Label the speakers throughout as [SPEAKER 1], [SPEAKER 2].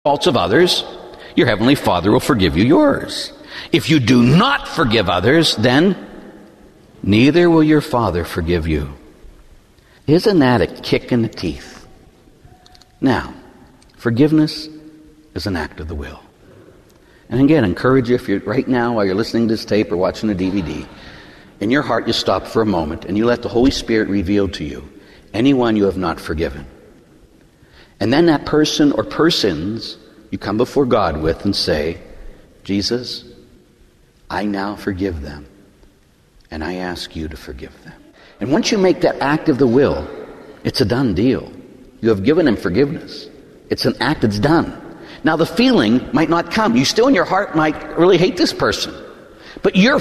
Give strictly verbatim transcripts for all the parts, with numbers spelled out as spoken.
[SPEAKER 1] faults of others, your heavenly Father will forgive you yours. If you do not forgive others, then neither will your Father forgive you. Isn't that a kick in the teeth? Now, forgiveness is an act of the will. And again, I encourage you, if you're right now, while you're listening to this tape or watching the D V D, in your heart you stop for a moment and you let the Holy Spirit reveal to you anyone you have not forgiven. And then that person or persons you come before God with and say, Jesus, I now forgive them, and I ask you to forgive them. And once you make that act of the will, it's a done deal. You have given him forgiveness. It's an act that's done. Now the feeling might not come. You still in your heart might really hate this person. But you're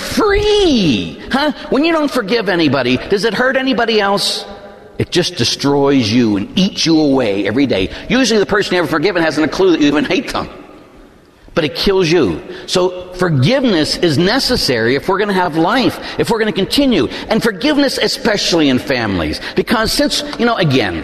[SPEAKER 1] free! Huh? When you don't forgive anybody, does it hurt anybody else? It just destroys you and eats you away every day. Usually the person you haven't forgiven hasn't a clue that you even hate them. But it kills you. So forgiveness is necessary if we're going to have life, if we're going to continue. And forgiveness especially in families. Because since, you know, again,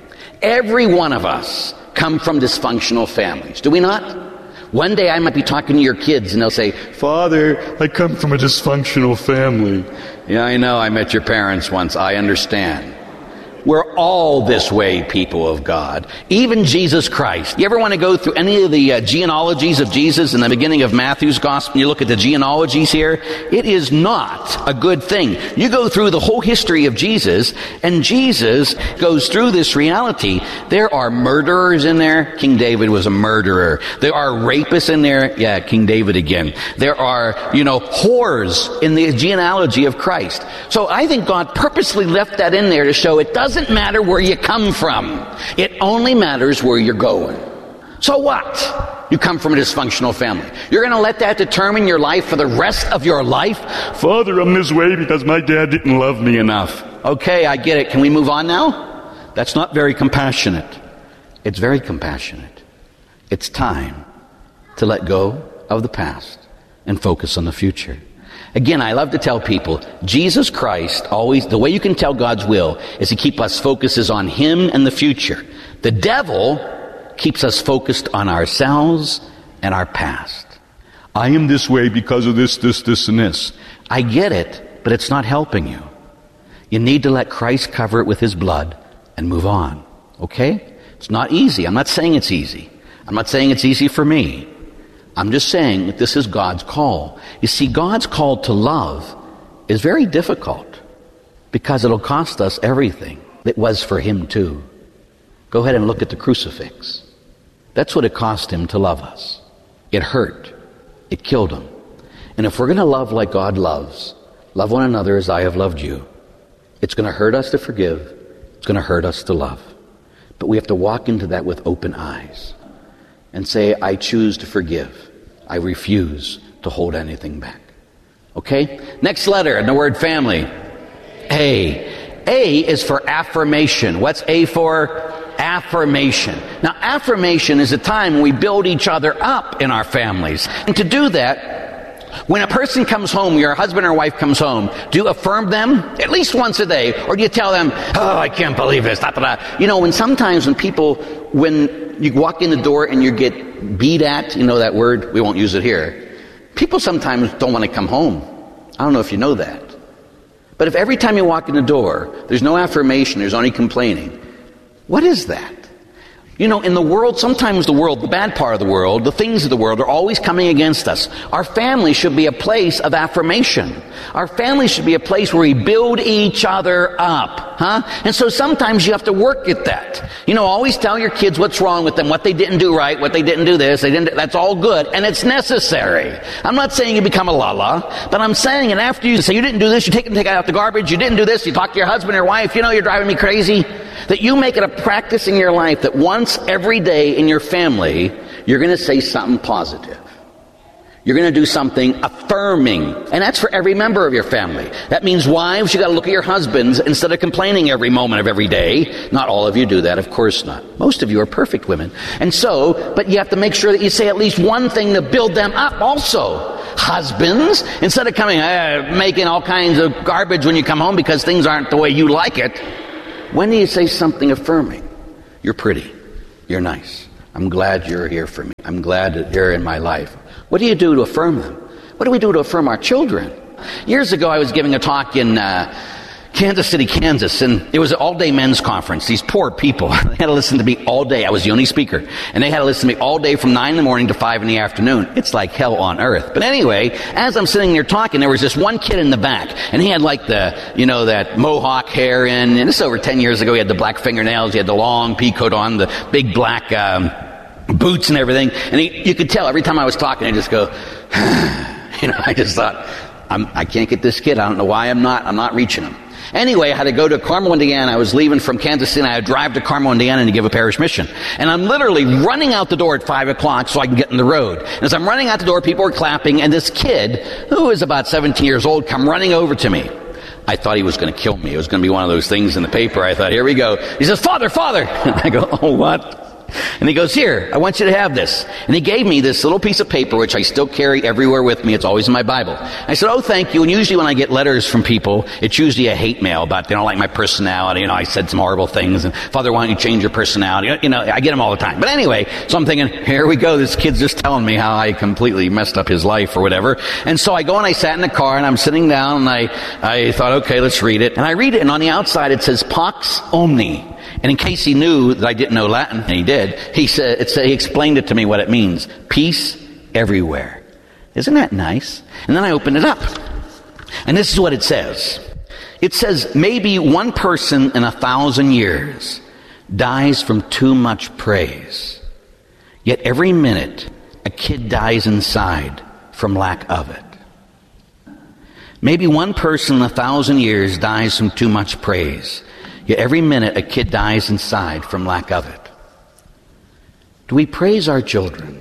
[SPEAKER 1] every one of us come from dysfunctional families. Do we not? One day I might be talking to your kids and they'll say, Father, I come from a dysfunctional family. Yeah, I know. I met your parents once. I understand. We're all this way, people of God. Even Jesus Christ. You ever want to go through any of the uh, genealogies of Jesus in the beginning of Matthew's Gospel? You look at the genealogies here. It is not a good thing. You go through the whole history of Jesus, and Jesus goes through this reality. There are murderers in there. King David was a murderer. There are rapists in there. Yeah, King David again. There are, you know, whores in the genealogy of Christ. So I think God purposely left that in there to show it doesn't Doesn't matter where you come from. It only matters where you're going. So what? You come from a dysfunctional family. You're going to let that determine your life for the rest of your life? Father, I'm this way because my dad didn't love me enough. Okay, I get it. Can we move on now? That's not very compassionate. It's very compassionate. It's time to let go of the past and focus on the future. Again, I love to tell people, Jesus Christ always, the way you can tell God's will is to keep us focuses on him and the future. The devil keeps us focused on ourselves and our past. I am this way because of this, this, this, and this. I get it, but it's not helping you. You need to let Christ cover it with his blood and move on. Okay? It's not easy. I'm not saying it's easy. I'm not saying it's easy for me. I'm just saying that this is God's call. You see, God's call to love is very difficult because it'll cost us everything. It was for him too. Go ahead and look at the crucifix. That's what it cost him to love us. It hurt. It killed him. And if we're going to love like God loves, love one another as I have loved you, it's going to hurt us to forgive. It's going to hurt us to love. But we have to walk into that with open eyes and say, I choose to forgive. I refuse to hold anything back. Okay? Next letter in the word family. A. A is for affirmation. What's A for? Affirmation. Now, affirmation is a time when we build each other up in our families. And to do that, when a person comes home, your husband or wife comes home, do you affirm them at least once a day? Or do you tell them, oh, I can't believe this, da, da, da. You know, when sometimes when people, when you walk in the door and you get beat at, you know that word, we won't use it here. People sometimes don't want to come home. I don't know if you know that. But if every time you walk in the door, there's no affirmation, there's only complaining, what is that? You know, in the world, sometimes the world, the bad part of the world, the things of the world are always coming against us. Our family should be a place of affirmation. Our family should be a place where we build each other up, huh? And so sometimes you have to work at that. You know, always tell your kids what's wrong with them, what they didn't do right, what they didn't do this, they didn't, that's all good, and it's necessary. I'm not saying you become a la-la, but I'm saying, and after you say you didn't do this, you take and take out the garbage, you didn't do this, you talk to your husband or wife, you know, you're driving me crazy, that you make it a practice in your life that once every day in your family, you're going to say something positive. You're going to do something affirming. And that's for every member of your family. That means wives, you got to look at your husbands instead of complaining every moment of every day. Not all of you do that, of course not. Most of you are perfect women. And so, but you have to make sure that you say at least one thing to build them up also. Husbands, instead of coming, uh, making all kinds of garbage when you come home because things aren't the way you like it, when do you say something affirming? You're pretty. You're nice. I'm glad you're here for me. I'm glad that you're in my life. What do you do to affirm them? What do we do to affirm our children? Years ago, I was giving a talk in uh, Kansas City, Kansas, and it was an all-day men's conference. These poor people, they had to listen to me all day. I was the only speaker. And they had to listen to me all day from nine in the morning to five in the afternoon. It's like hell on earth. But anyway, as I'm sitting there talking, there was this one kid in the back, and he had like the, you know, that mohawk hair in, and this is over ten years ago. He had the black fingernails, he had the long pea coat on, the big black um, boots and everything. And he, you could tell every time I was talking, I'd just go, you know, I just thought, I'm, I can't get this kid. I don't know why I'm not, I'm not reaching him. Anyway, I had to go to Carmel, Indiana. I was leaving from Kansas City, and I had to drive to Carmel, Indiana to give a parish mission. And I'm literally running out the door at five o'clock so I can get in the road. And as I'm running out the door, people are clapping, and this kid, who is about seventeen years old, come running over to me. I thought he was going to kill me. It was going to be one of those things in the paper. I thought, here we go. He says, "Father, Father." And I go, "Oh, what?" And he goes, "Here, I want you to have this." And he gave me this little piece of paper, which I still carry everywhere with me. It's always in my Bible. I said, "Oh, thank you." And usually when I get letters from people, it's usually a hate mail about they don't like my personality. You know, I said some horrible things. And, "Father, why don't you change your personality?" You know, I get them all the time. But anyway, so I'm thinking, here we go. This kid's just telling me how I completely messed up his life or whatever. And so I go and I sat in the car, and I'm sitting down, and I, I thought, okay, let's read it. And I read it, and on the outside it says, "Pax Omni." And in case he knew that I didn't know Latin, and he did, he said, it said, he explained it to me what it means. Peace everywhere. Isn't that nice? And then I opened it up. And this is what it says. It says, maybe one person in a thousand years dies from too much praise. Yet every minute, a kid dies inside from lack of it. Maybe one person in a thousand years dies from too much praise. Yet every minute a kid dies inside from lack of it. Do we praise our children?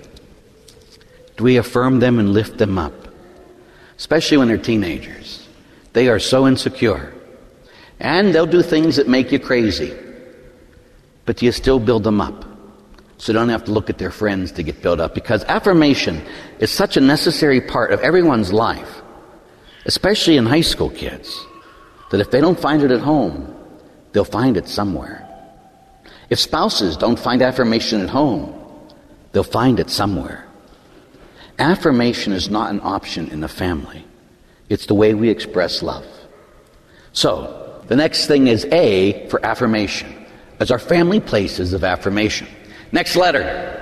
[SPEAKER 1] Do we affirm them and lift them up? Especially when they're teenagers. They are so insecure. And they'll do things that make you crazy. But you still build them up. So you don't have to look at their friends to get built up. Because affirmation is such a necessary part of everyone's life. Especially in high school kids. That if they don't find it at home, they'll find it somewhere. If spouses don't find affirmation at home, they'll find it somewhere. Affirmation is not an option in the family. It's the way we express love. So, the next thing is A for affirmation. As our family places of affirmation. Next letter.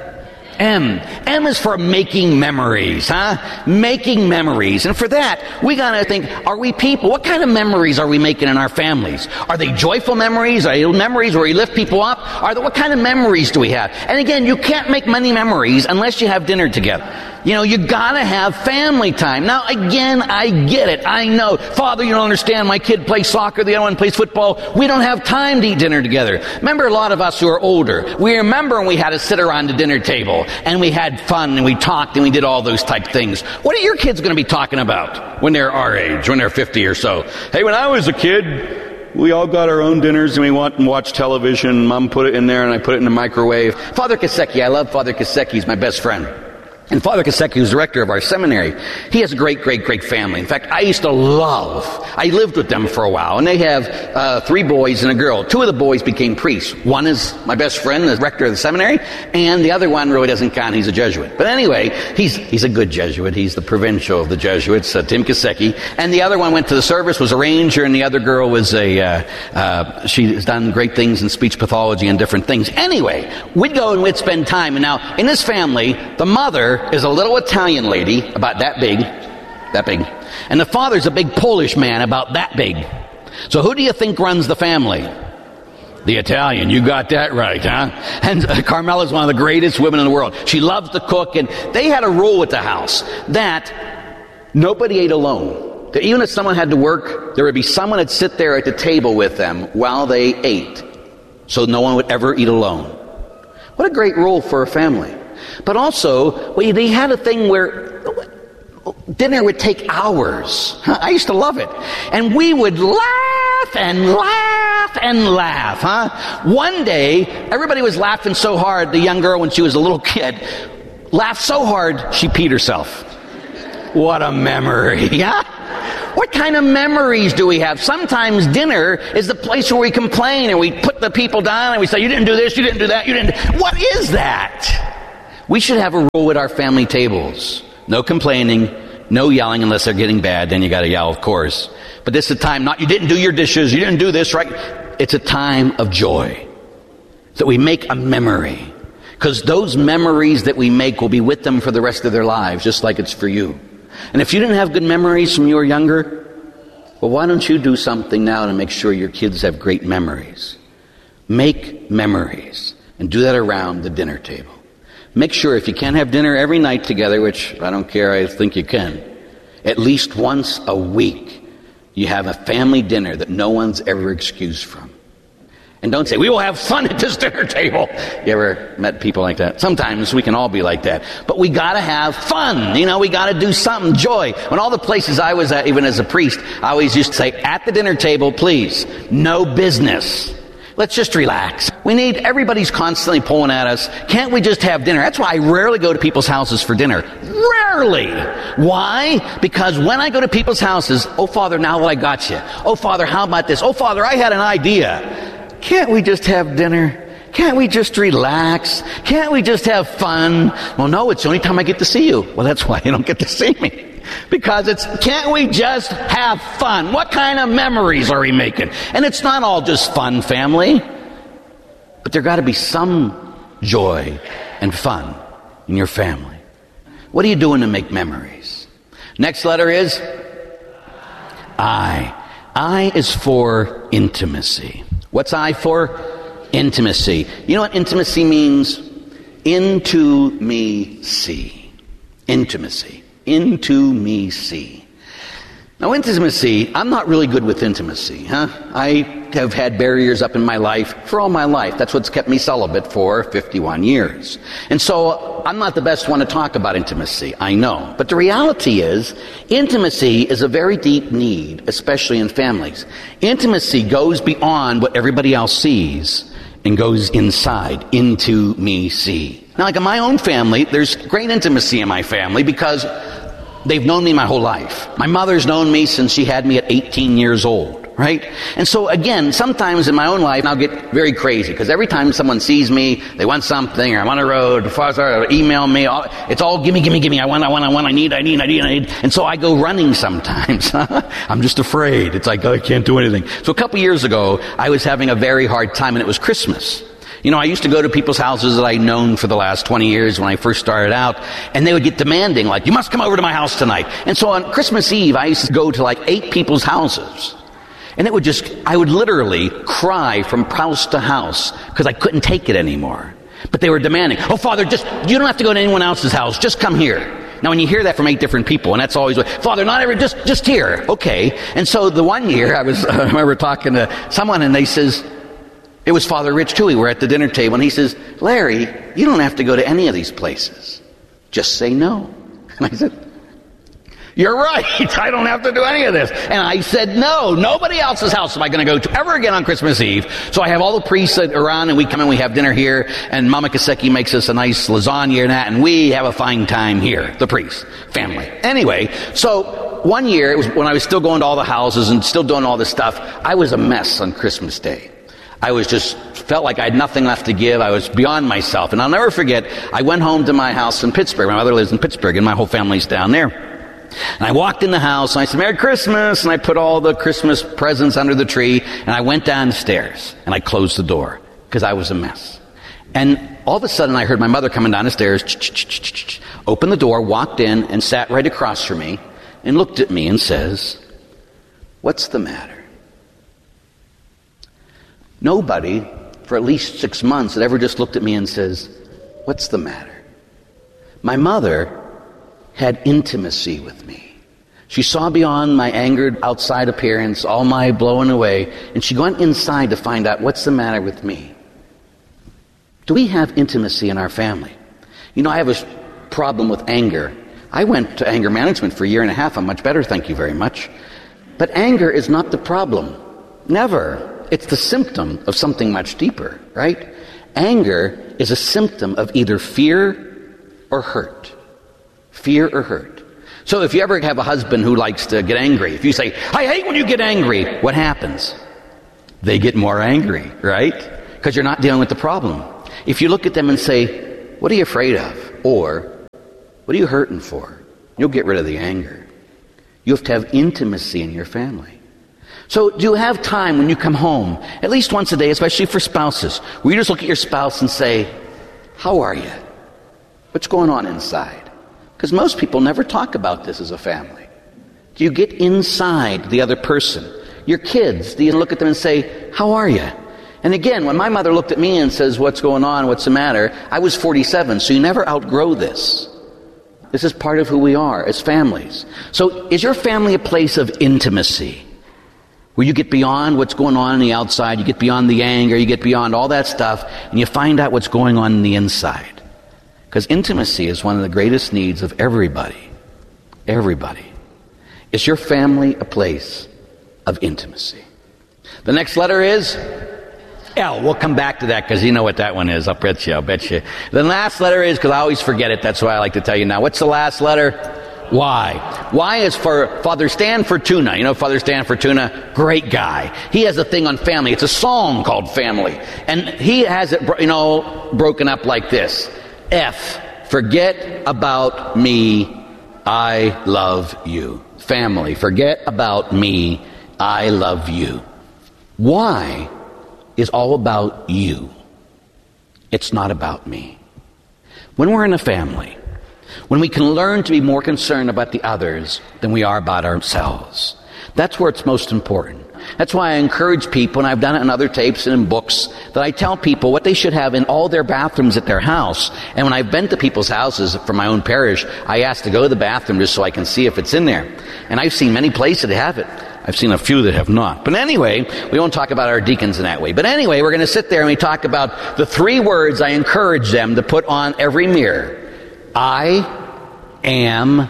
[SPEAKER 1] M. M is for making memories, huh? Making memories. And for that, we gotta think, are we people? What kind of memories are we making in our families? Are they joyful memories? Are they memories where we lift people up? Are they, what kind of memories do we have? And again, you can't make many memories unless you have dinner together. You know, you gotta have family time. Now, again, I get it. I know. Father, you don't understand. My kid plays soccer. The other one plays football. We don't have time to eat dinner together. Remember, a lot of us who are older, we remember when we had to sit around the dinner table and we had fun and we talked and we did all those type things. What are your kids going to be talking about when they're our age, when they're fifty or so? Hey, when I was a kid, we all got our own dinners and we went and watched television. Mom put it in there and I put it in the microwave. Father Kaseki, I love Father Kaseki. He's my best friend. And Father Kaseki, who's director of our seminary, he has a great, great, great family. In fact, I used to love, I lived with them for a while, and they have uh, three boys and a girl. Two of the boys became priests. One is my best friend, the rector of the seminary, and the other one really doesn't count. He's a Jesuit. But anyway, he's he's a good Jesuit. He's the provincial of the Jesuits, uh, Tim Kaseki. And the other one went to the service, was a ranger, and the other girl was a, uh, uh, she's done great things in speech pathology and different things. Anyway, we'd go and we'd spend time. And now, in this family, the mother is a little Italian lady, about that big, that big. And the father's a big Polish man, about that big. So who do you think runs the family? The Italian. You got that right, huh? And uh, Carmela's one of the greatest women in the world. She loves to cook, and they had a rule at the house that nobody ate alone. That even if someone had to work, there would be someone that'd sit there at the table with them while they ate. So no one would ever eat alone. What a great rule for a family. But also, well, they had a thing where dinner would take hours. I used to love it. And we would laugh and laugh and laugh, huh? One day, everybody was laughing so hard, the young girl, when she was a little kid, laughed so hard, she peed herself. What a memory, yeah? What kind of memories do we have? Sometimes dinner is the place where we complain and we put the people down and we say, you didn't do this, you didn't do that, you didn't do... What is that? We should have a rule at our family tables. No complaining, no yelling unless they're getting bad. Then you got to yell, of course. But this is a time not, you didn't do your dishes, you didn't do this, right? It's a time of joy. That we make a memory. Because those memories that we make will be with them for the rest of their lives, just like it's for you. And if you didn't have good memories when you were younger, well, why don't you do something now to make sure your kids have great memories? Make memories. And do that around the dinner table. Make sure if you can't have dinner every night together, which I don't care, I think you can, at least once a week, you have a family dinner that no one's ever excused from. And don't say, we will have fun at this dinner table. You ever met people like that? Sometimes we can all be like that. But we gotta have fun. You know, we gotta do something, joy. When all the places I was at, even as a priest, I always used to say, at the dinner table, please, no business. Let's just relax. We need, everybody's constantly pulling at us. Can't we just have dinner? That's why I rarely go to people's houses for dinner. Rarely. Why? Because when I go to people's houses, oh, Father, now that I got you. Oh, Father, how about this? Oh, Father, I had an idea. Can't we just have dinner? Can't we just relax? Can't we just have fun? Well, no, it's the only time I get to see you. Well, that's why you don't get to see me. Because it's, can't we just have fun? What kind of memories are we making? And it's not all just fun, family. But there got to be some joy and fun in your family. What are you doing to make memories? Next letter is I. I is for intimacy. What's I for? Intimacy. You know what intimacy means? Into me see. Intimacy. Into me see. Now intimacy, I'm not really good with intimacy, huh? I have had barriers up in my life for all my life. That's what's kept me celibate for fifty-one years. And so I'm not the best one to talk about intimacy, I know. But the reality is, intimacy is a very deep need, especially in families. Intimacy goes beyond what everybody else sees and goes inside, into me see. Now, like in my own family, there's great intimacy in my family because they've known me my whole life. My mother's known me since she had me at eighteen years old, right? And so again, sometimes in my own life, I'll get very crazy because every time someone sees me, they want something, or I'm on a road, or email me, it's all gimme, gimme, gimme, I want, I want, I want, I need, I need, I need, I need. And so I go running sometimes. I'm just afraid. It's like, oh, I can't do anything. So a couple years ago, I was having a very hard time, and it was Christmas. You know, I used to go to people's houses that I'd known for the last twenty years when I first started out, and they would get demanding, like, you must come over to my house tonight. And so on Christmas Eve, I used to go to like eight people's houses. And it would just, I would literally cry from house to house because I couldn't take it anymore. But they were demanding, oh, Father, just, you don't have to go to anyone else's house, just come here. Now, when you hear that from eight different people, and that's always, Father, not every, just, just here. Okay. And so the one year, I was, I remember talking to someone, and they says, it was Father Rich too. We were at the dinner table, and he says, Larry, you don't have to go to any of these places. Just say no. And I said, you're right. I don't have to do any of this. And I said, no, nobody else's house am I going to go to ever again on Christmas Eve. So I have all the priests around, and we come and we have dinner here, and Mama Kaseki makes us a nice lasagna and that, and we have a fine time here, the priests, family. Anyway, so one year, it was when I was still going to all the houses and still doing all this stuff, I was a mess on Christmas Day. I was just, felt like I had nothing left to give. I was beyond myself. And I'll never forget, I went home to my house in Pittsburgh. My mother lives in Pittsburgh, and my whole family's down there. And I walked in the house, and I said, Merry Christmas, and I put all the Christmas presents under the tree, and I went downstairs, and I closed the door, because I was a mess. And all of a sudden, I heard my mother coming down the stairs, opened the door, walked in, and sat right across from me, and looked at me and says, what's the matter? Nobody, for at least six months, had ever just looked at me and says, what's the matter? My mother had intimacy with me. She saw beyond my angered outside appearance, all my blowing away, and she went inside to find out what's the matter with me. Do we have intimacy in our family? You know, I have a problem with anger. I went to anger management for a year and a half. I'm much better, thank you very much. But anger is not the problem. Never. It's the symptom of something much deeper, right? Anger is a symptom of either fear or hurt. Fear or hurt. So if you ever have a husband who likes to get angry, if you say, I hate when you get angry, what happens? They get more angry, right? Because you're not dealing with the problem. If you look at them and say, what are you afraid of? Or, what are you hurting for? You'll get rid of the anger. You have to have intimacy in your family. So do you have time when you come home, at least once a day, especially for spouses, where you just look at your spouse and say, how are you? What's going on inside? Because most people never talk about this as a family. Do you get inside the other person? Your kids, do you look at them and say, how are you? And again, when my mother looked at me and says, what's going on, what's the matter? I was forty-seven, so you never outgrow this. This is part of who we are as families. So is your family a place of intimacy? Where you get beyond what's going on on the outside, you get beyond the anger, you get beyond all that stuff, and you find out what's going on in the inside. Because intimacy is one of the greatest needs of everybody. Everybody. Is your family a place of intimacy? The next letter is L. We'll come back to that because you know what that one is. I'll bet you, I'll bet you. The last letter is, because I always forget it, that's why I like to tell you now. What's the last letter? Y. Y is for Father Stan Fortuna. You know Father Stan Fortuna? Great guy. He has a thing on family. It's a song called Family. And he has it, you know, broken up like this. F. Forget about me. I love you. Family. Forget about me. I love you. Y is all about you. It's not about me. When we're in a family, when we can learn to be more concerned about the others than we are about ourselves, that's where it's most important. That's why I encourage people, and I've done it in other tapes and in books, that I tell people what they should have in all their bathrooms at their house. And when I've been to people's houses from my own parish, I ask to go to the bathroom just so I can see if it's in there. And I've seen many places that have it. I've seen a few that have not. But anyway, we won't talk about our deacons in that way. But anyway, we're going to sit there and we talk about the three words I encourage them to put on every mirror. I am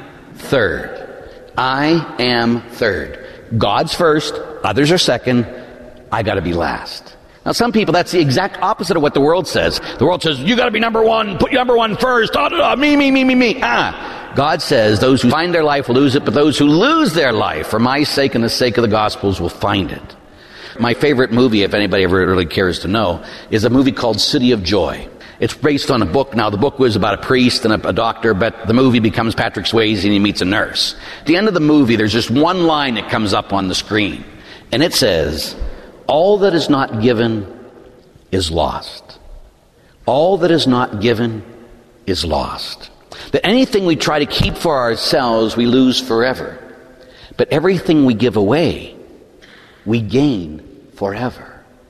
[SPEAKER 1] third. I am third. God's first, others are second, I got to be last. Now some people, that's the exact opposite of what the world says. The world says, you got to be number one, put your number one first, da, da, da, me, me, me, me, me. Ah. God says, those who find their life will lose it, but those who lose their life for my sake and the sake of the Gospels will find it. My favorite movie, if anybody ever really cares to know, is a movie called City of Joy. It's based on a book. Now, the book was about a priest and a, a doctor, but the movie becomes Patrick Swayze and he meets a nurse. At the end of the movie, there's just one line that comes up on the screen, and it says, all that is not given is lost. All that is not given is lost. That anything we try to keep for ourselves, we lose forever. But everything we give away, we gain forever.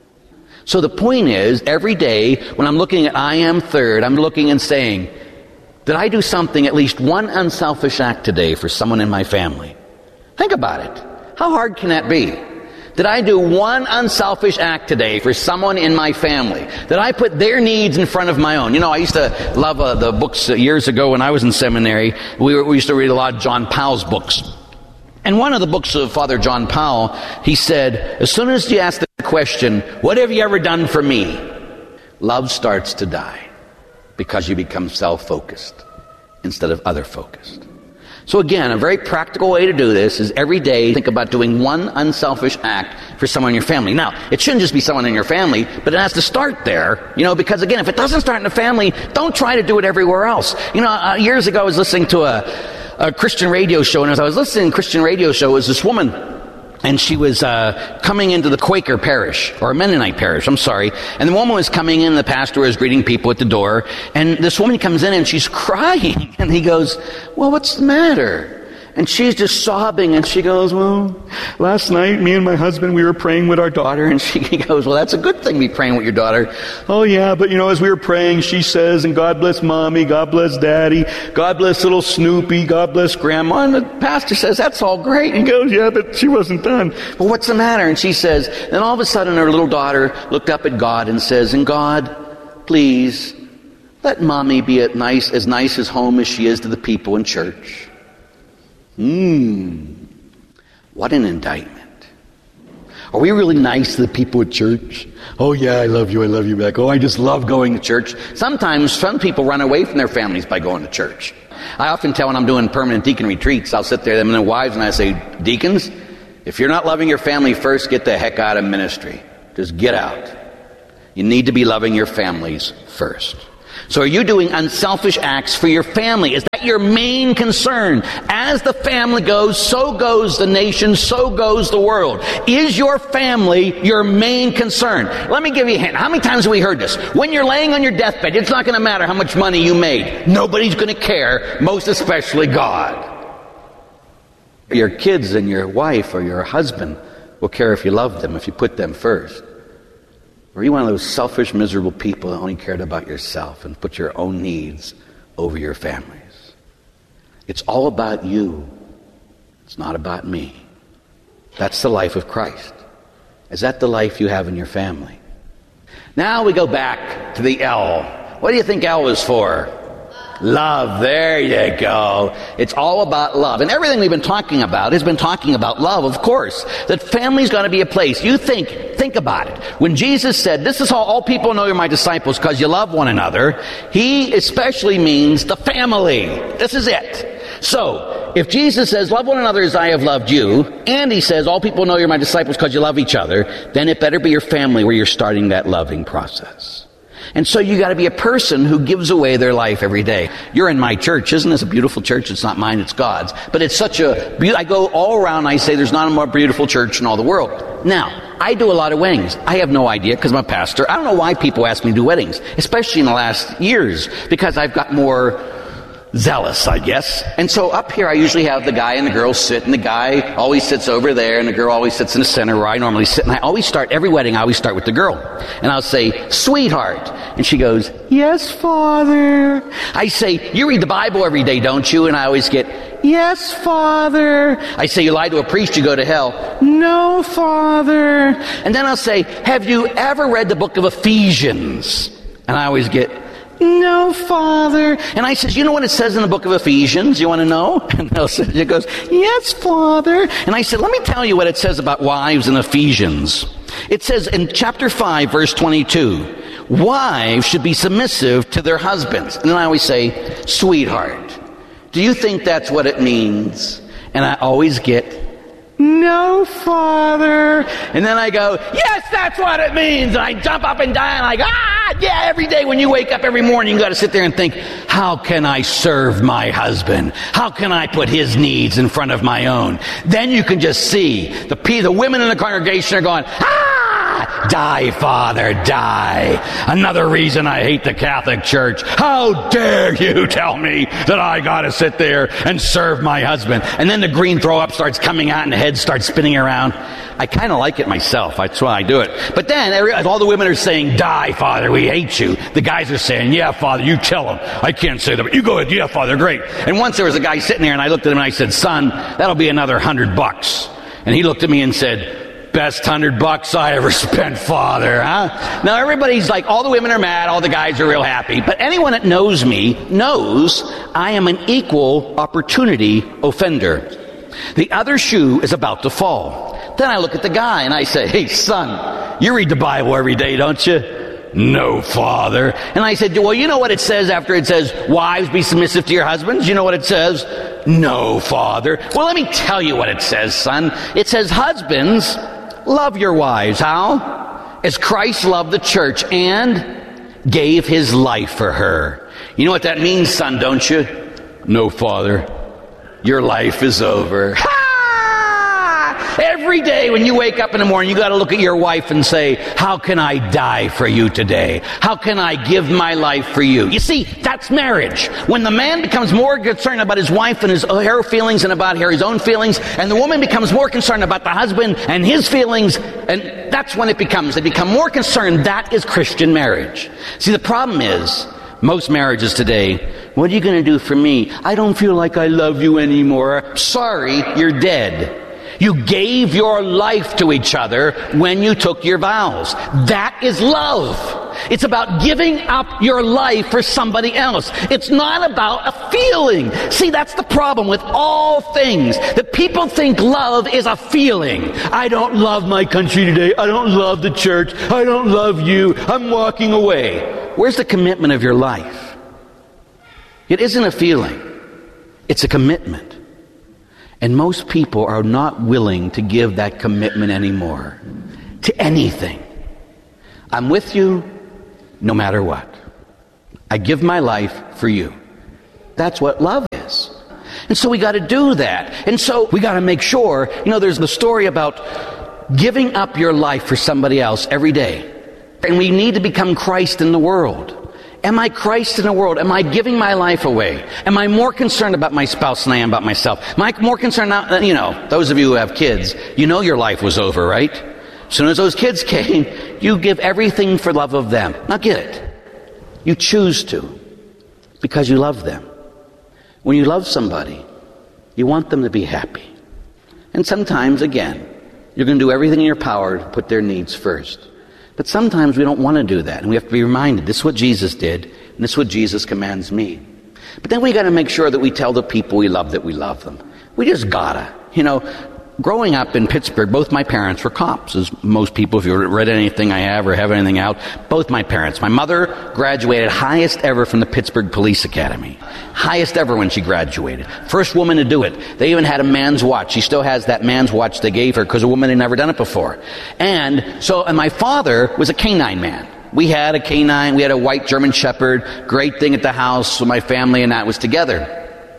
[SPEAKER 1] So the point is, every day when I'm looking at I am third, I'm looking and saying, did I do something, at least one unselfish act today for someone in my family? Think about it. How hard can that be? Did I do one unselfish act today for someone in my family? Did I put their needs in front of my own? You know, I used to love uh, the books uh, years ago when I was in seminary. We, were, we used to read a lot of John Powell's books. And one of the books of Father John Powell, he said, as soon as you ask the question, what have you ever done for me? Love starts to die because you become self-focused instead of other-focused. So again, a very practical way to do this is every day think about doing one unselfish act for someone in your family. Now, it shouldn't just be someone in your family, but it has to start there, you know, because again, if it doesn't start in the family, don't try to do it everywhere else. You know, uh, years ago I was listening to a, a Christian radio show, and as I was listening to a Christian radio show, it was this woman, and she was uh, coming into the Quaker parish, or Mennonite parish, I'm sorry. And the woman was coming in, the pastor was greeting people at the door, and this woman comes in and she's crying. And he goes, well, what's the matter? And she's just sobbing, and she goes, well, last night, me and my husband, we were praying with our daughter. And she he goes, well, that's a good thing to be praying with your daughter. Oh, yeah, but you know, as we were praying, she says, and God bless Mommy, God bless Daddy, God bless little Snoopy, God bless Grandma. And the pastor says, that's all great. And he goes, yeah, but she wasn't done. Well, what's the matter? And she says, then all of a sudden her little daughter looked up at God and says, and God, please, let Mommy be at nice, as nice as home as she is to the people in church. Hmm, what an indictment. Are we really nice to the people at church? Oh yeah, I love you, I love you back. Oh, I just love going to church. Sometimes some people run away from their families by going to church. I often tell when I'm doing permanent deacon retreats, I'll sit there them and their wives and I say, deacons, if you're not loving your family first, get the heck out of ministry. Just get out. You need to be loving your families first. So are you doing unselfish acts for your family? Is that your main concern? As the family goes, so goes the nation, so goes the world. Is your family your main concern? Let me give you a hint. How many times have we heard this? When you're laying on your deathbed, it's not going to matter how much money you made. Nobody's going to care, most especially God. Your kids and your wife or your husband will care if you love them, if you put them first. Or are you one of those selfish, miserable people that only cared about yourself and put your own needs over your families? It's all about you. It's not about me. That's the life of Christ. Is that the life you have in your family? Now we go back to the L. What do you think L is for? Love. There you go. It's all about love. And everything we've been talking about has been talking about love, of course. That family's going to be a place. You think, think about it. When Jesus said, this is how all people know you're my disciples, because you love one another, he especially means the family. This is it. So, if Jesus says, love one another as I have loved you, and he says, all people know you're my disciples because you love each other, then it better be your family where you're starting that loving process. And so you got to be a person who gives away their life every day. You're in my church. Isn't this a beautiful church? It's not mine, it's God's. But it's such a, I go all around and I say there's not a more beautiful church in all the world. Now, I do a lot of weddings. I have no idea because I'm a pastor. I don't know why people ask me to do weddings, especially in the last years, because I've got more zealous, I guess. And so up here I usually have the guy and the girl sit, and the guy always sits over there, and the girl always sits in the center where I normally sit. And I always start, every wedding I always start with the girl. And I'll say, sweetheart. And she goes, yes, Father. I say, you read the Bible every day, don't you? And I always get, yes, Father. I say, you lie to a priest, you go to hell. No, Father. And then I'll say, have you ever read the book of Ephesians? And I always get, no, Father. And I says, you know what it says in the book of Ephesians? You want to know? And it goes, yes, Father. And I said, let me tell you what it says about wives in Ephesians. It says in chapter five, verse twenty-two, wives should be submissive to their husbands. And then I always say, sweetheart. Do you think that's what it means? And I always get, no, Father. And then I go, yes, that's what it means. And I jump up and down. And I go, ah, yeah, every day when you wake up every morning, you got to sit there and think, how can I serve my husband? How can I put his needs in front of my own? Then you can just see the, the women in the congregation are going, ah, die, Father, die. Another reason I hate the Catholic Church. How dare you tell me that I got to sit there and serve my husband? And then the green throw up starts coming out and the head starts spinning around. I kind of like it myself. That's why I do it. But then every, all the women are saying, die, Father, we hate you. The guys are saying, yeah, Father, you tell them. I can't say that, but you go ahead. Yeah, Father, great. And once there was a guy sitting there and I looked at him and I said, son, that'll be another hundred bucks. And he looked at me and said, best hundred bucks I ever spent, Father, huh? Now everybody's like, all the women are mad, all the guys are real happy. But anyone that knows me knows I am an equal opportunity offender. The other shoe is about to fall. Then I look at the guy and I say, hey, son, you read the Bible every day, don't you? No, Father. And I said, well, you know what it says after it says, wives, be submissive to your husbands? You know what it says? No, Father. Well, let me tell you what it says, son. It says, husbands, love your wives. How? As Christ loved the church and gave his life for her. You know what that means, son, don't you? No, Father. Your life is over. Ha! Every day when you wake up in the morning, you got to look at your wife and say, how can I die for you today? How can I give my life for you? You see, that's marriage. When the man becomes more concerned about his wife and his her feelings and about his own feelings, and the woman becomes more concerned about the husband and his feelings, and that's when it becomes, they become more concerned. That is Christian marriage. See, the problem is, most marriages today, what are you going to do for me? I don't feel like I love you anymore. Sorry, you're dead. You gave your life to each other when you took your vows. That is love. It's about giving up your life for somebody else. It's not about a feeling. See, that's the problem with all things. That people think love is a feeling. I don't love my country today. I don't love the church. I don't love you. I'm walking away. Where's the commitment of your life? It isn't a feeling. It's a commitment. And most people are not willing to give that commitment anymore to anything. I'm with you no matter what. I give my life for you. That's what love is. And so we got to do that. And so we got to make sure, you know, there's the story about giving up your life for somebody else every day. And we need to become Christ in the world. Am I Christ in the world? Am I giving my life away? Am I more concerned about my spouse than I am about myself? Am I more concerned now, you know, those of you who have kids, you know your life was over, right? As soon as those kids came, you give everything for love of them. Now get it. You choose to because you love them. When you love somebody, you want them to be happy. And sometimes, again, you're going to do everything in your power to put their needs first. But sometimes we don't want to do that, and we have to be reminded, this is what Jesus did, and this is what Jesus commands me. But then we got to make sure that we tell the people we love that we love them. We just gotta. You know, growing up in Pittsburgh, both my parents were cops, as most people, if you read anything I have or have anything out, both my parents. My mother graduated highest ever from the Pittsburgh Police Academy. Highest ever when she graduated. First woman to do it. They even had a man's watch. She still has that man's watch they gave her because a woman had never done it before. And so, and my father was a canine man. We had a canine, we had a white German Shepherd, great thing at the house, so my family and that was together.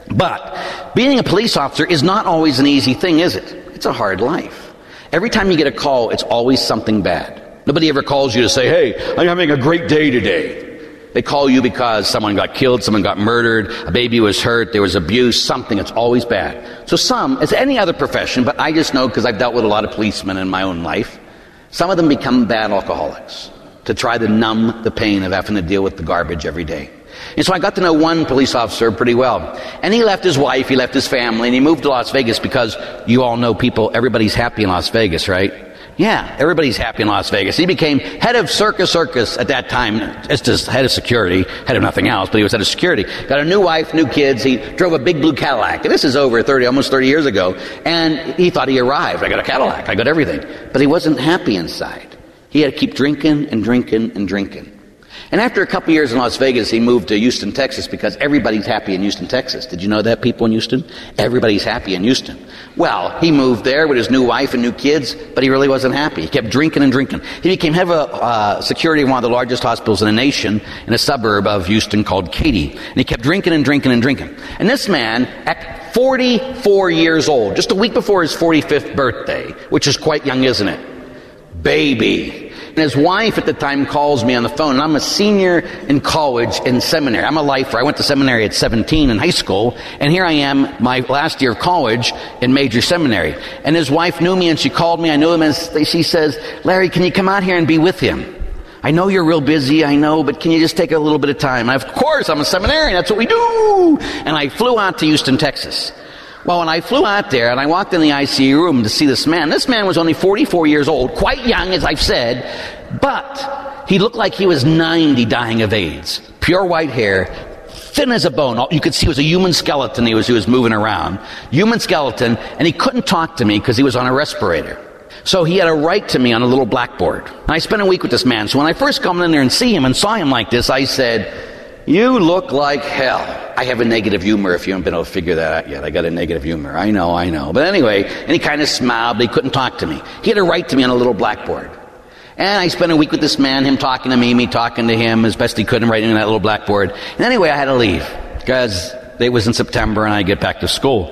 [SPEAKER 1] But being a police officer is not always an easy thing, is it? It's a hard life. Every time you get a call, it's always something bad. Nobody ever calls you to say, hey, I'm having a great day today. They call you because someone got killed, someone got murdered, a baby was hurt, there was abuse, something. It's always bad. So some, as any other profession, but I just know because I've dealt with a lot of policemen in my own life, some of them become bad alcoholics to try to numb the pain of having to deal with the garbage every day. And so I got to know one police officer pretty well. And he left his wife, he left his family, and he moved to Las Vegas because you all know people, everybody's happy in Las Vegas, right? Yeah, everybody's happy in Las Vegas. He became head of Circus Circus at that time, as just head of security, head of nothing else, but he was head of security. Got a new wife, new kids. He drove a big blue Cadillac. And this is over thirty, almost thirty years ago. And he thought he arrived. I got a Cadillac. I got everything. But he wasn't happy inside. He had to keep drinking and drinking and drinking. And after a couple years in Las Vegas, he moved to Houston, Texas, because everybody's happy in Houston, Texas. Did you know that, people in Houston? Everybody's happy in Houston. Well, he moved there with his new wife and new kids, but he really wasn't happy. He kept drinking and drinking. He became head of uh, security of one of the largest hospitals in the nation in a suburb of Houston called Katy. And he kept drinking and drinking and drinking. And this man, at forty-four years old, just a week before his forty-fifth birthday, which is quite young, isn't it? Baby. And his wife at the time calls me on the phone, and I'm a senior in college and seminary. I'm a lifer. I went to seminary at seventeen in high school, and here I am, my last year of college in major seminary. And his wife knew me, and she called me. I knew him, and she says, Larry, can you come out here and be with him? I know you're real busy, I know, but can you just take a little bit of time? And of course, I'm a seminarian. That's what we do. And I flew out to Houston, Texas. Well, when I flew out there and I walked in the I C U room to see this man, this man was only forty-four years old, quite young, as I've said, but he looked like he was ninety, dying of AIDS. Pure white hair, thin as a bone. You could see it was a human skeleton he was, he was moving around. Human skeleton, and he couldn't talk to me because he was on a respirator. So he had to write to me on a little blackboard. And I spent a week with this man. So when I first come in there and see him and saw him like this, I said, you look like hell. I have a negative humor if you haven't been able to figure that out yet. I got a negative humor. I know, I know. But anyway, and he kind of smiled, but he couldn't talk to me. He had to write to me on a little blackboard. And I spent a week with this man, him talking to me, me talking to him as best he could and writing on that little blackboard. And anyway, I had to leave because it was in September and I get back to school.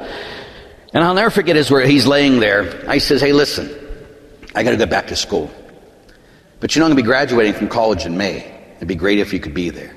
[SPEAKER 1] And I'll never forget is where he's laying there. I says, hey, listen, I got to go back to school. But you know, I'm going to be graduating from college in May. It'd be great if you could be there.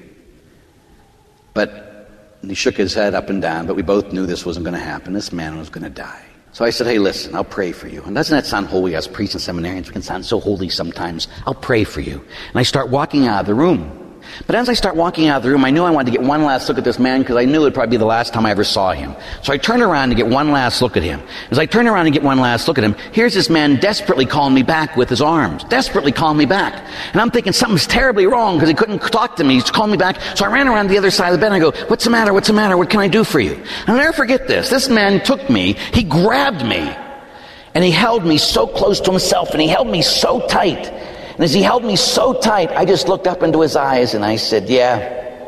[SPEAKER 1] But he shook his head up and down, but we both knew this wasn't going to happen. This man was going to die. So I said, hey, listen, I'll pray for you. And doesn't that sound holy? As priests and seminarians, we can sound so holy sometimes. I'll pray for you. And I start walking out of the room. But as I start walking out of the room, I knew I wanted to get one last look at this man because I knew it would probably be the last time I ever saw him. So I turned around to get one last look at him. As I turned around to get one last look at him, here's this man desperately calling me back with his arms. Desperately calling me back. And I'm thinking something's terribly wrong because he couldn't talk to me. He's calling me back. So I ran around to the other side of the bed and I go, what's the matter? What's the matter? What can I do for you? And I'll never forget this. This man took me. He grabbed me. And he held me so close to himself. And he held me so tight. And as he held me so tight, I just looked up into his eyes and I said, yeah,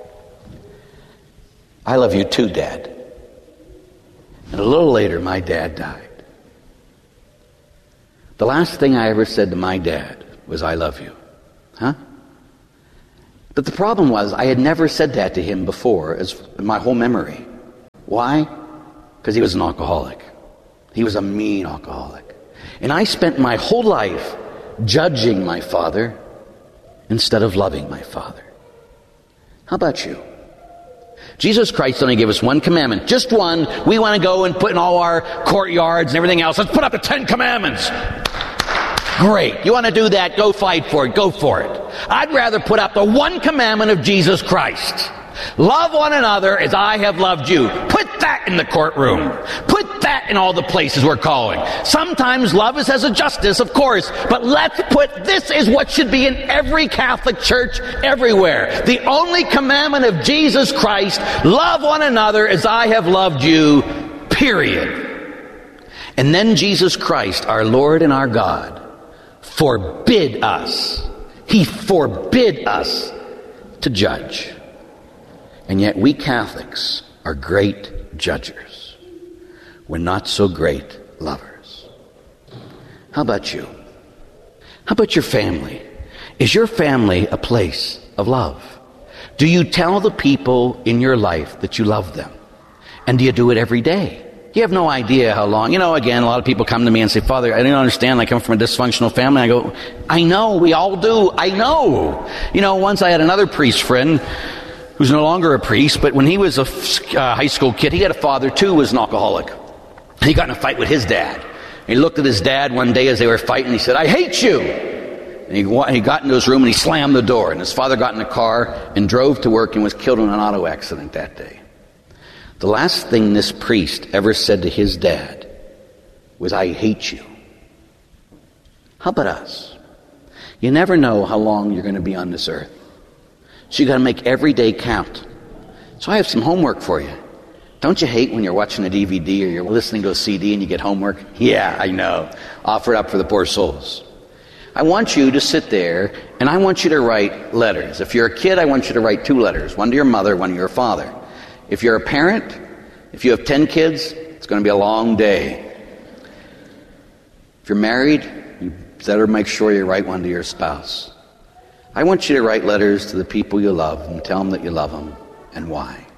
[SPEAKER 1] I love you too, Dad. And a little later, my dad died. The last thing I ever said to my dad was, I love you. Huh? But the problem was, I had never said that to him before, as my whole memory. Why? Because he was an alcoholic. He was a mean alcoholic. And I spent my whole life judging my father instead of loving my father. How about you? Jesus Christ only gave us one commandment, just one. We want to go and put in all our courtyards and everything else. Let's put up the Ten Commandments. Great. You want to do that? Go fight for it. Go for it. I'd rather put up the one commandment of Jesus Christ. Love one another as I have loved you. Put that in the courtroom. Put that in all the places we're calling. Sometimes love is as a justice, of course, but let's put this is what should be in every Catholic church everywhere. The only commandment of Jesus Christ, love one another as I have loved you, period. And then Jesus Christ, our Lord and our God, forbid us. He forbid us to judge. And yet we Catholics are great judgers. We're not so great lovers. How about you? How about your family? Is your family a place of love? Do you tell the people in your life that you love them? And do you do it every day? You have no idea how long. You know, again, a lot of people come to me and say, Father, I don't understand. I come from a dysfunctional family. I go, I know, we all do. I know. You know, once I had another priest friend who's no longer a priest, but when he was a uh, high school kid, he had a father too who was an alcoholic. He got in a fight with his dad. He looked at his dad one day as they were fighting, and he said, I hate you. And he, he got into his room and he slammed the door. And his father got in the car and drove to work and was killed in an auto accident that day. The last thing this priest ever said to his dad was, I hate you. How about us? You never know how long you're going to be on this earth. So you got to make every day count. So I have some homework for you. Don't you hate when you're watching a D V D or you're listening to a C D and you get homework? Yeah, I know. Offer it up for the poor souls. I want you to sit there and I want you to write letters. If you're a kid, I want you to write two letters. One to your mother, one to your father. If you're a parent, if you have ten kids, it's going to be a long day. If you're married, you better make sure you write one to your spouse. I want you to write letters to the people you love and tell them that you love them and why.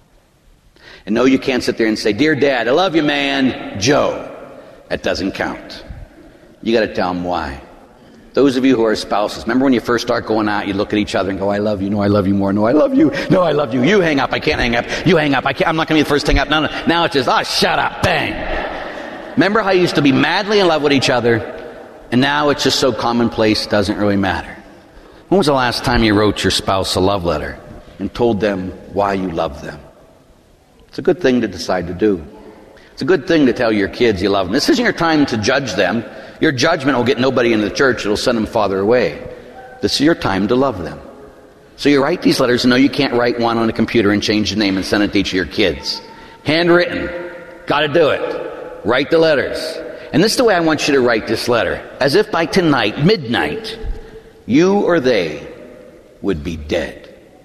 [SPEAKER 1] And no, you can't sit there and say, Dear Dad, I love you, man, Joe. That doesn't count. You got to tell them why. Those of you who are spouses, remember when you first start going out, you look at each other and go, I love you, no, I love you more, no, I love you, no, I love you. You hang up, I can't hang up. You hang up, I can't, I'm not going to be the first to hang up. No, no. Now it's just, ah, oh, shut up, bang. Remember how you used to be madly in love with each other, and now it's just so commonplace, it doesn't really matter. When was the last time you wrote your spouse a love letter and told them why you love them? It's a good thing to decide to do. It's a good thing to tell your kids you love them. This isn't your time to judge them. Your judgment will get nobody into the church. It'll send them farther away. This is your time to love them. So you write these letters, and no, you can't write one on a computer and change the name and send it to each of your kids. Handwritten. Got to do it. Write the letters. And this is the way I want you to write this letter. As if by tonight, midnight, you or they would be dead.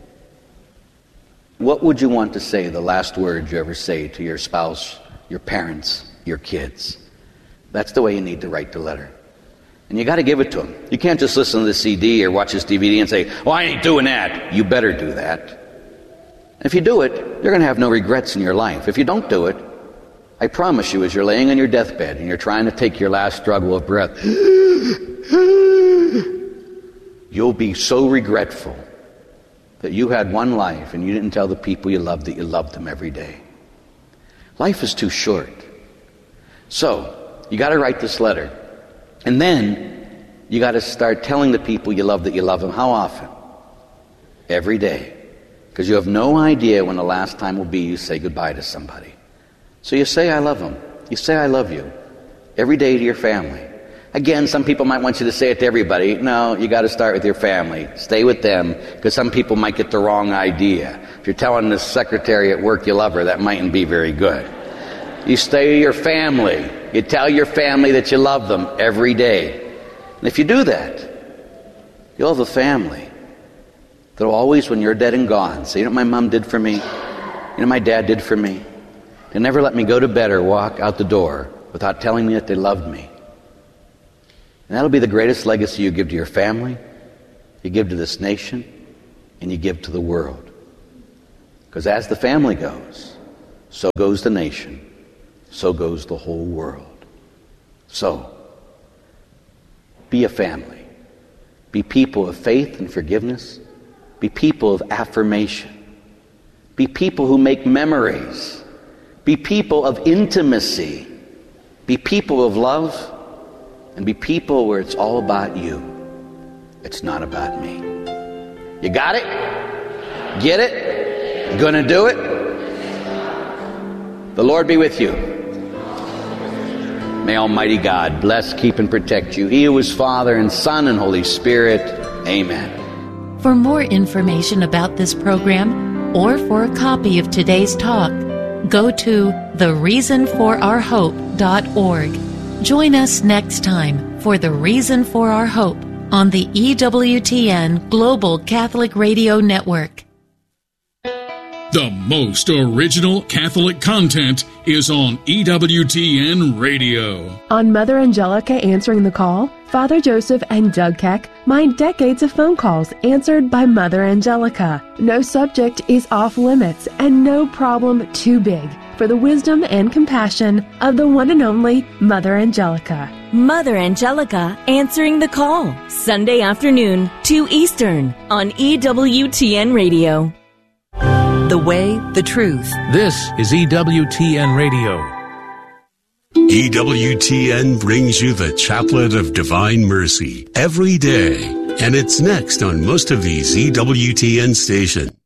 [SPEAKER 1] What would you want to say, the last words you ever say to your spouse, your parents, your kids? That's the way you need to write the letter. And you got to give it to them. You can't just listen to the C D or watch this D V D and say, well, I ain't doing that. You better do that. If you do it, you're going to have no regrets in your life. If you don't do it, I promise you, as you're laying on your deathbed and you're trying to take your last struggle of breath, you'll be so regretful that you had one life and you didn't tell the people you loved that you loved them every day. Life is too short. So, you got to write this letter. And then, you got to start telling the people you love that you love them. How often? Every day. Because you have no idea when the last time will be you say goodbye to somebody. So you say, I love them. You say, I love you. Every day to your family. Again, some people might want you to say it to everybody. No, you got to start with your family. Stay with them, because some people might get the wrong idea. If you're telling the secretary at work you love her, that mightn't be very good. You stay with your family. You tell your family that you love them every day. And if you do that, you'll have a family that'll always, when you're dead and gone, say, you know what my mom did for me? You know what my dad did for me? They never let me go to bed or walk out the door without telling me that they loved me. And that'll be the greatest legacy you give to your family, you give to this nation, and you give to the world. Because as the family goes, so goes the nation, so goes the whole world. So, be a family. Be people of faith and forgiveness. Be people of affirmation. Be people who make memories. Be people of intimacy. Be people of love. And be people where it's all about you. It's not about me. You got it? Get it? You gonna do it? The Lord be with you. May Almighty God bless, keep, and protect you. He who is Father and Son and Holy Spirit. Amen.
[SPEAKER 2] For more information about this program or for a copy of today's talk, go to the reason for our hope dot org. Join us next time for The Reason for Our Hope on the E W T N Global Catholic Radio Network.
[SPEAKER 3] The most original Catholic content is on E W T N Radio.
[SPEAKER 4] On Mother Angelica Answering the Call, Father Joseph and Doug Keck mind decades of phone calls answered by Mother Angelica. No subject is off limits and no problem too big for the wisdom and compassion of the one and only Mother Angelica.
[SPEAKER 5] Mother Angelica Answering the Call, Sunday afternoon, two Eastern, on E W T N Radio. The way, the truth.
[SPEAKER 6] This is E W T N Radio.
[SPEAKER 7] E W T N brings you the Chaplet of Divine Mercy every day, and it's next on most of these E W T N stations.